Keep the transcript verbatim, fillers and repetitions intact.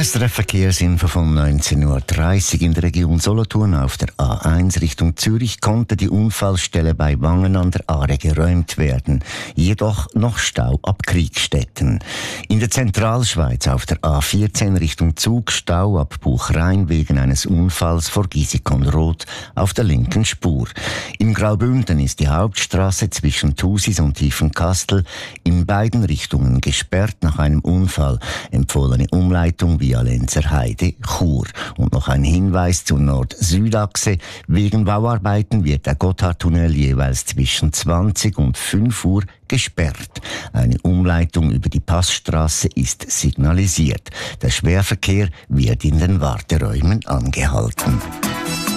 S R F Verkehrsinfo von neunzehn Uhr dreißig in der Region Solothurn auf der A eins Richtung Zürich konnte die Unfallstelle bei Wangen an der Aare geräumt werden. Jedoch noch Stau ab Kriegstetten. In der Zentralschweiz auf der A vierzehn Richtung Zug Stau ab Buchrein wegen eines Unfalls vor Gisikon-Roth auf der linken Spur. In Graubünden ist die Hauptstraße zwischen Thusis und Tiefenkastel in beiden Richtungen gesperrt nach einem Unfall. Empfohlene Umleitung via Lenzer Heide, Chur. Und noch ein Hinweis zur Nord-Süd-Achse. Wegen Bauarbeiten wird der Gotthardtunnel jeweils zwischen zwanzig und fünf Uhr gesperrt. Eine Umleitung über die Passstraße ist signalisiert. Der Schwerverkehr wird in den Warteräumen angehalten.